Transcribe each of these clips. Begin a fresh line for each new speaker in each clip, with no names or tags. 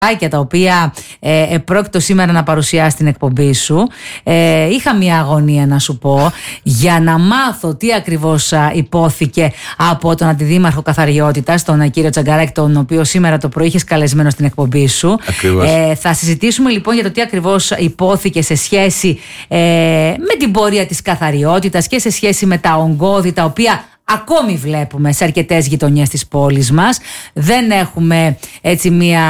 τα οποία πρόκειτο σήμερα να παρουσιάσει την εκπομπή σου. Είχα μια αγωνία να σου πω για να μάθω τι ακριβώς υπόθηκε από τον Αντιδήμαρχο Καθαριότητας, τον κύριο Τσαγκαράκη, τον οποίο σήμερα το πρωί είχες καλεσμένο στην εκπομπή σου. Θα συζητήσουμε λοιπόν για το τι ακριβώς υπόθηκε σε σχέση με την πορεία της καθαριότητας και σε σχέση με τα ογκώδη τα οποία ακόμη βλέπουμε σε αρκετές γειτονιές της πόλης μας. Δεν έχουμε έτσι μια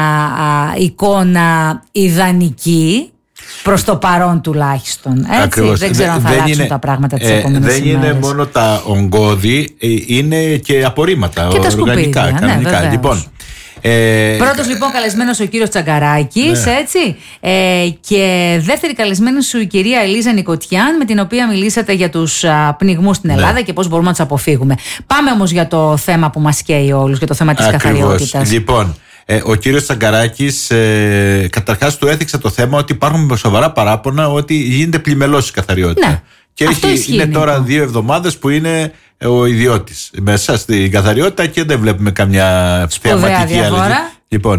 εικόνα ιδανική προς το παρόν τουλάχιστον. Έτσι. Δεν ξέρω αν θα αλλάξουν τα πράγματα τις επόμενες ημέρες.
Δεν είναι μόνο τα ογκώδη, είναι και απορρίμματα
και
οργανικά,
τα
κανονικά. Λοιπόν,
πρώτος λοιπόν καλεσμένος ο κύριος Τσαγκαράκης, ναι. Έτσι, και δεύτερη καλεσμένη σου η κυρία Ελίζα Νικοτιάν, με την οποία μιλήσατε για τους πνιγμούς στην Ελλάδα, ναι. Και πώς μπορούμε να τους αποφύγουμε. Πάμε όμως για το θέμα που μας καίει όλους, για το θέμα της καθαριότητας.
Λοιπόν, ο κύριος Τσαγκαράκης καταρχάς του έθιξε το θέμα ότι υπάρχουν σοβαρά παράπονα ότι γίνεται πλημελώς η καθαριότητα. Ναι. Και είναι τώρα 2 εβδομάδες που είναι ο ιδιώτης μέσα στην καθαριότητα και δεν βλέπουμε καμιά θεαματική αλλαγή. Λοιπόν,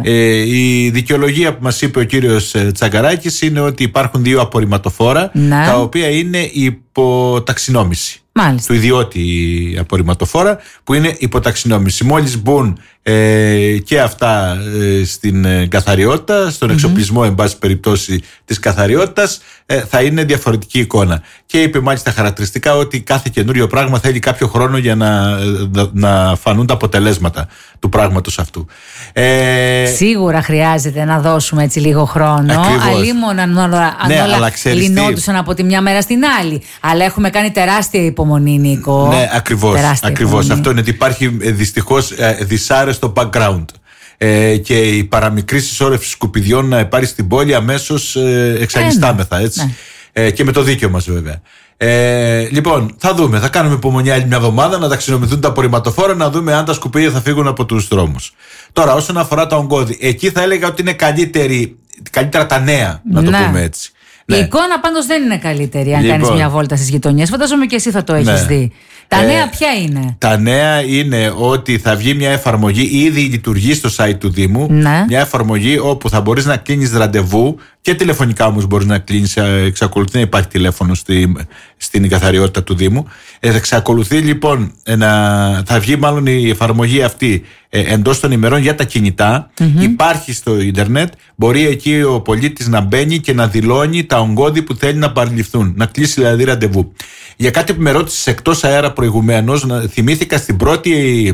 η δικαιολογία που μας είπε ο κύριος Τσαγκαράκης είναι ότι υπάρχουν 2 απορριμματοφόρα, ναι. Τα οποία είναι υποταξινόμηση. Μάλιστα. Του ιδιώτη απορριμματοφόρα που είναι υποταξινόμηση. Μόλις μπουν και αυτά στην καθαριότητα, στον εξοπλισμό εν πάση περιπτώσει της καθαριότητας, θα είναι διαφορετική εικόνα. Και είπε μάλιστα χαρακτηριστικά ότι κάθε καινούριο πράγμα θέλει κάποιο χρόνο για να φανούν τα αποτελέσματα του πράγματος αυτού.
Σίγουρα χρειάζεται να δώσουμε έτσι λίγο χρόνο. Αλλήμον αν όλα λυνόντουσαν από τη μια μέρα στην άλλη. Αλλά έχουμε κάνει τεράστια υπομονή, Νίκο.
Ναι, ακριβώς. Αυτό είναι ότι υπάρχει δυστυχώς δυσάρεστο background. Και η παραμικρή συσσόρευση σκουπιδιών να πάρει στην πόλη αμέσως εξανιστάμεθα, έτσι. Ναι. Και με το δίκαιο μας βέβαια. Λοιπόν, θα δούμε. Θα κάνουμε υπομονή άλλη μια εβδομάδα να ταξινομηθούν τα απορριμματοφόρα, να δούμε αν τα σκουπίδια θα φύγουν από τους δρόμους. Τώρα, όσον αφορά τα ογκώδη, εκεί θα έλεγα ότι είναι καλύτερα τα νέα, να το πούμε έτσι.
Η εικόνα πάντως δεν είναι καλύτερη αν κάνεις μια βόλτα στις γειτονιές. Φαντάζομαι και εσύ θα το έχεις δει. Τα νέα ποια είναι?
Τα νέα είναι ότι θα βγει μια εφαρμογή, ήδη λειτουργεί στο site του Δήμου, ναι. Μια εφαρμογή όπου θα μπορείς να κλείνεις ραντεβού και τηλεφωνικά όμως μπορείς να κλείνεις, εξακολουθεί να υπάρχει τηλέφωνο στην καθαριότητα του Δήμου. Θα εξακολουθεί λοιπόν θα βγει μάλλον η εφαρμογή αυτή εντός των ημερών για τα κινητά. Υπάρχει στο ίντερνετ, μπορεί εκεί ο πολίτης να μπαίνει και να δηλώνει τα ογκώδη που θέλει να παραληφθούν, να κλείσει δηλαδή ραντεβού. Για κάτι που με ρώτησες εκτός αέρα προηγουμένως, θυμήθηκα στην πρώτη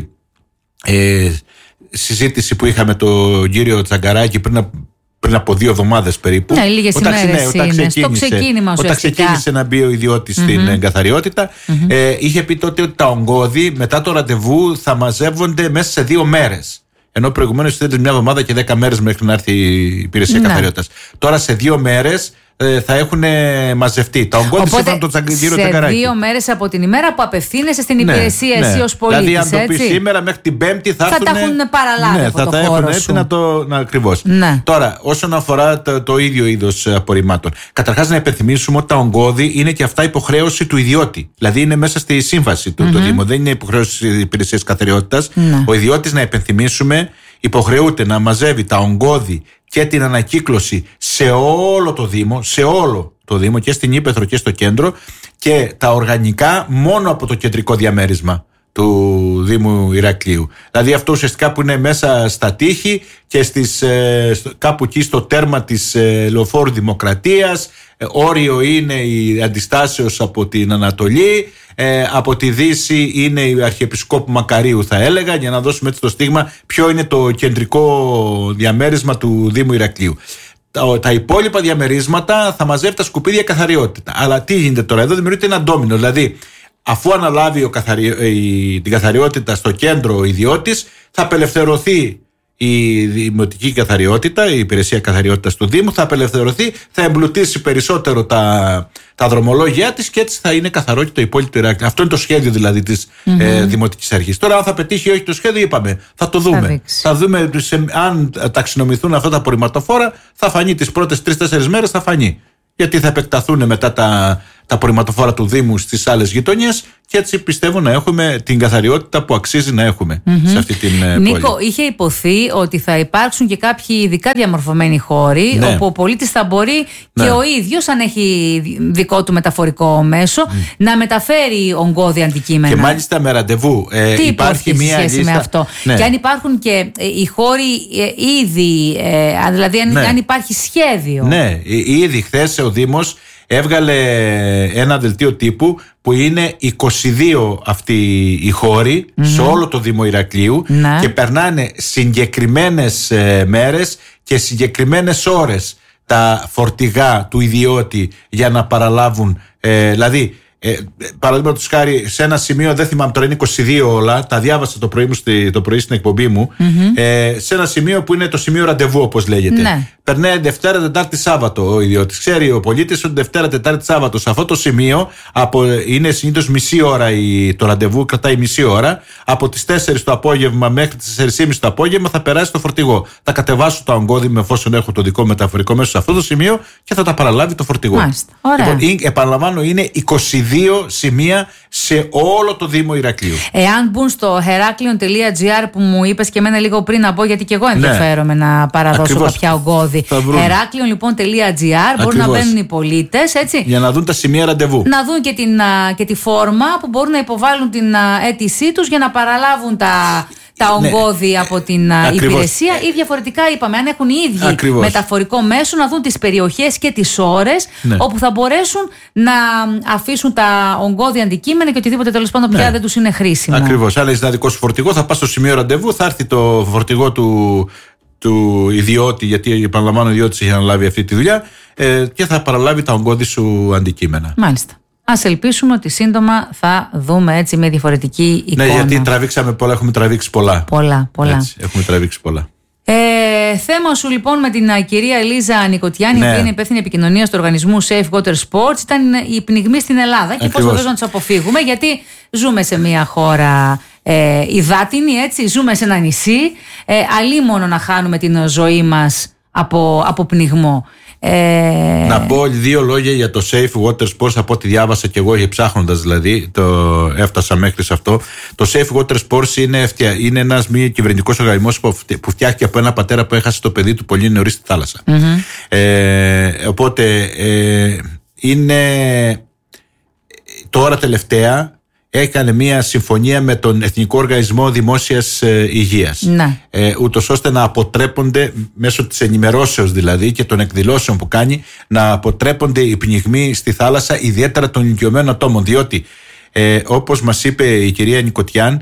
συζήτηση που είχαμε τον κύριο Τσαγκαράκη πριν από 2 εβδομάδες περίπου.
Ναι, λίγες ημέρες όταν
ξεκίνησε να μπει ο ιδιώτης στην καθαριότητα, είχε πει τότε ότι τα ογκώδη μετά το ραντεβού θα μαζεύονται μέσα σε 2 μέρες. Ενώ προηγουμένως ήταν 1 εβδομάδα και 10 μέρες μέχρι να έρθει η υπηρεσία καθαριότητας. Τώρα σε 2 μέρες θα έχουν μαζευτεί. Τα ογκώδη σύμφωνα με τον κύριο Τσαγκαράκη.
Σε 2 μέρες από την ημέρα που απευθύνεσαι στην υπηρεσία, εσύ ως πολίτης.
Δηλαδή, αν το πει σήμερα, μέχρι την Πέμπτη θα
τα έχουν παραλάβει.
Θα τα έχουν έτσι ακριβώς.
Ναι.
Τώρα, όσον αφορά το ίδιο είδος απορριμμάτων, καταρχάς να υπενθυμίσουμε ότι τα ογκώδη είναι και αυτά υποχρέωση του ιδιώτη. Δηλαδή, είναι μέσα στη σύμβαση του Δήμου. Δεν είναι υποχρέωση της υπηρεσίας καθαριότητας. Ο ιδιώτης, να υπενθυμίσουμε, υποχρεούται να μαζεύει τα ογκώδη και την ανακύκλωση σε όλο το Δήμο, και στην Ύπαιθρο και στο κέντρο, και τα οργανικά μόνο από το κεντρικό διαμέρισμα του Δήμου Ηρακλείου. Δηλαδή αυτό ουσιαστικά που είναι μέσα στα τείχη και κάπου εκεί στο τέρμα της Λεωφόρου Δημοκρατίας, όριο είναι η αντιστάσεως από την Ανατολή, από τη Δύση είναι η Αρχιεπισκόπου Μακαρίου, θα έλεγα, για να δώσουμε έτσι το στίγμα ποιο είναι το κεντρικό διαμέρισμα του Δήμου Ηρακλείου. Τα υπόλοιπα διαμερίσματα θα μαζεύει τα σκουπίδια καθαριότητα. Αλλά τι γίνεται τώρα? Εδώ δημιουργείται ένα ντόμινο. Δηλαδή, αφού αναλάβει την καθαριότητα στο κέντρο ο ιδιώτης, θα απελευθερωθεί η δημοτική καθαριότητα, η υπηρεσία καθαριότητας του Δήμου, θα απελευθερωθεί, θα εμπλουτίσει περισσότερο τα δρομολόγια της και έτσι θα είναι καθαρό και το υπόλοιπο Ηράκλειο. Αυτό είναι το σχέδιο δηλαδή της Δημοτικής Αρχής. Τώρα, αν θα πετύχει ή όχι το σχέδιο, είπαμε, θα το δούμε. Θα δούμε αν ταξινομηθούν αυτά τα απορριμματοφόρα, θα φανεί τις πρώτες 3-4 μέρες, θα φανεί. Γιατί θα επεκταθούν μετά τα απορριμματοφόρα του Δήμου στις άλλες γειτονιές και έτσι πιστεύω να έχουμε την καθαριότητα που αξίζει να έχουμε σε αυτή την πόλη.
Νίκο, είχε υποθεί ότι θα υπάρξουν και κάποιοι ειδικά διαμορφωμένοι χώροι, όπου ο πολίτης θα μπορεί και ο ίδιος, αν έχει δικό του μεταφορικό μέσο, να μεταφέρει ογκώδη αντικείμενα.
Και μάλιστα με ραντεβού.
Τι υπάρχει μία σχέση λίστα με αυτό? Και αν υπάρχουν και οι χώροι ήδη, δηλαδή αν υπάρχει σχέδιο.
Ναι, ήδη χθες ο Δήμος έβγαλε ένα δελτίο τύπου που είναι 22 αυτοί οι χώροι σε όλο το Δήμο Ηρακλείου και περνάνε συγκεκριμένες μέρες και συγκεκριμένες ώρες τα φορτηγά του ιδιώτη για να παραλάβουν, δηλαδή παραδείγματος χάρη σε ένα σημείο, δεν θυμάμαι τώρα, είναι 22 όλα, τα διάβασα το πρωί στην εκπομπή μου, σε ένα σημείο που είναι το σημείο ραντεβού, όπως λέγεται. Περνάει Δευτέρα, Τετάρτη, Σάββατο ο ιδιώτης. Ξέρει ο πολίτης ότι Δευτέρα, Τετάρτη, Σάββατο σε αυτό το σημείο είναι συνήθως μισή ώρα το ραντεβού, κρατάει μισή ώρα. Από τις 4 το απόγευμα μέχρι τις 4.30 το απόγευμα θα περάσει το φορτηγό. Θα κατεβάσω τα ογκώδη με εφόσον έχω το δικό μεταφορικό μέσο σε αυτό το σημείο και θα τα παραλάβει το φορτηγό. Λοιπόν, επαναλαμβάνω, είναι 22 σημεία σε όλο το Δήμο Ηρακλείου.
Εάν μπουν στο heraklion.gr που μου είπες και εμένα λίγο πριν να πω, γιατί και εγώ ενδιαφέρομαι να παραδώσω κάποια ογκώδη. heraklion.gr μπορούν να μπαίνουν οι πολίτες, έτσι,
για να δουν τα σημεία ραντεβού.
Να δουν και τη φόρμα που μπορούν να υποβάλουν την αίτησή τους για να παραλάβουν τα ογκώδη από την υπηρεσία, ή διαφορετικά είπαμε, αν έχουν οι ίδιοι μεταφορικό μέσο, να δουν τις περιοχές και τις ώρες όπου θα μπορέσουν να αφήσουν τα ογκώδη αντικείμενα και οτιδήποτε τέλος πάντων πια δεν τους είναι χρήσιμο.
Ακριβώς. Αν έχεις ένα δικό σου φορτηγό, θα πας στο σημείο ραντεβού, θα έρθει το φορτηγό του ιδιώτη, γιατί επαναλαμβάνω ο ιδιώτης έχει αναλάβει αυτή τη δουλειά, και θα παραλάβει τα ογκώδη σου αντικείμενα.
Μάλιστα. Ας ελπίσουμε ότι σύντομα θα δούμε έτσι μια διαφορετική εικόνα.
Ναι, γιατί τραβήξαμε πολλά, έχουμε τραβήξει πολλά.
Πολλά.
Έτσι, έχουμε τραβήξει πολλά.
Θέμα σου λοιπόν με την κυρία Ελίζα Νικοτιάνη, η οποία είναι υπεύθυνη επικοινωνίας του οργανισμού Safe Water Sports, ήταν οι πνιγμοί στην Ελλάδα και πώς μπορούμε να τους αποφύγουμε, γιατί ζούμε σε μια χώρα υδάτινη, έτσι, ζούμε σε ένα νησί, αλίμονο να χάνουμε την ζωή μας από πνιγμό.
Να πω δύο λόγια για το Safe Water Sports, από ό,τι διάβασα και εγώ, ψάχνοντας δηλαδή, έφτασα μέχρι σε αυτό. Το Safe Water Sports είναι ένας μη κυβερνητικός οργανισμός που φτιάχτηκε από ένα πατέρα που έχασε το παιδί του πολύ νωρίς στη θάλασσα. Οπότε είναι τώρα τελευταία έκανε μια συμφωνία με τον Εθνικό Οργανισμό Δημόσιας Υγείας, ούτως ώστε να αποτρέπονται, μέσω της ενημερώσεως δηλαδή και των εκδηλώσεων που κάνει, να αποτρέπονται οι πνιγμοί στη θάλασσα, ιδιαίτερα των ηλικιωμένων ατόμων, διότι όπως μας είπε η κυρία Νικοτιάν,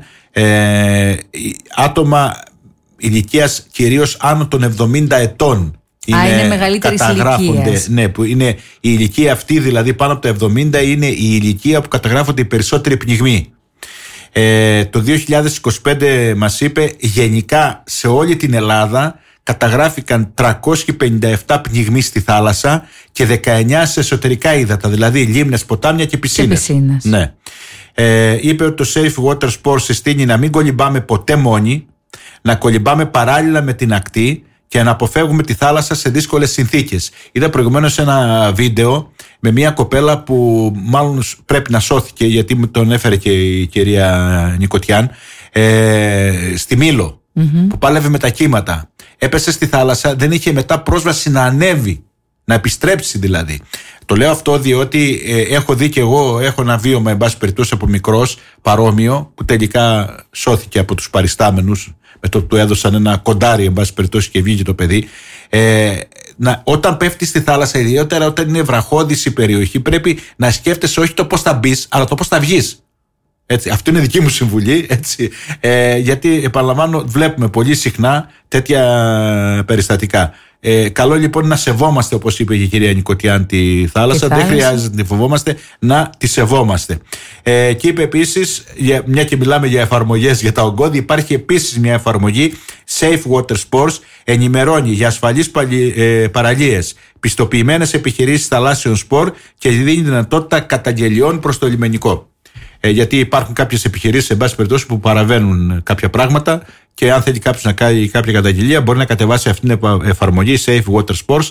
άτομα ηλικίας κυρίως άνω των 70 ετών
είναι μεγαλύτερης ηλικίας.
Ναι, που είναι η ηλικία αυτή, δηλαδή πάνω από τα 70, είναι η ηλικία που καταγράφονται οι περισσότεροι πνιγμοί. Το 2025 μας είπε, γενικά σε όλη την Ελλάδα καταγράφηκαν 357 πνιγμοί στη θάλασσα και 19 σε εσωτερικά ύδατα, δηλαδή λίμνες, ποτάμια και πισίνες. Ναι. Είπε ότι το Safe Water Sports συστήνει να μην κολυμπάμε ποτέ μόνοι, να κολυμπάμε παράλληλα με την ακτή και να αποφεύγουμε τη θάλασσα σε δύσκολες συνθήκες. Είδα προηγουμένως ένα βίντεο με μια κοπέλα που μάλλον πρέπει να σώθηκε, γιατί μου τον έφερε και η κυρία Νικοτιάν, στη Μήλο, που πάλευε με τα κύματα. Έπεσε στη θάλασσα, δεν είχε μετά πρόσβαση να ανέβει, να επιστρέψει δηλαδή. Το λέω αυτό διότι έχω δει και εγώ, έχω ένα βίωμα εν πάση περιπτώσει από μικρός παρόμοιο, που τελικά σώθηκε από τους παριστάμενους, με το που του έδωσαν ένα κοντάρι εν πάση περιπτώσει και βγήκε το παιδί. Όταν πέφτει στη θάλασσα, ιδιαίτερα όταν είναι βραχώδης η περιοχή, πρέπει να σκέφτεσαι όχι το πώς θα μπεις, αλλά το πώς θα βγεις. Έτσι, αυτή είναι δική μου συμβουλή, έτσι, γιατί επαναλαμβάνω, βλέπουμε πολύ συχνά τέτοια περιστατικά. Καλό λοιπόν να σεβόμαστε, όπως είπε η κυρία Νικοτιάν, τη θάλασσα. Δεν χρειάζεται να τη φοβόμαστε, να τη σεβόμαστε. Και είπε επίσης, μια και μιλάμε για εφαρμογές για τα ογκώδη, υπάρχει επίσης μια εφαρμογή Safe Water Sports, ενημερώνει για ασφαλείς παραλίες, πιστοποιημένες επιχειρήσεις θαλάσσιων σπορ και δίνει δυνατότητα καταγγελιών προς το λιμενικό. Γιατί υπάρχουν κάποιες επιχειρήσεις, εν πάση περιπτώσει, που παραβαίνουν κάποια πράγματα και αν θέλει κάποιος να κάνει κάποια καταγγελία, μπορεί να κατεβάσει αυτήν την εφαρμογή Safe Water Sports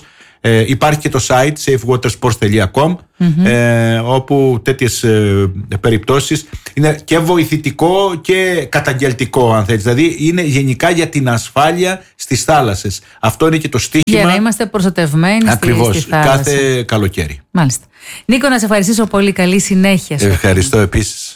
Υπάρχει και το site safewatersports.com, όπου τέτοιες περιπτώσεις είναι και βοηθητικό και καταγγελτικό, αν θέλεις. Δηλαδή είναι γενικά για την ασφάλεια στις θάλασσες. Αυτό είναι και το στίχημα.
Για να είμαστε προστατευμένοι
ακριβώς,
στη θάλασσα.
κάθε καλοκαίρι.
Μάλιστα. Νίκο, να σε ευχαριστήσω πολύ. Καλή συνέχεια.
Ευχαριστώ επίσης.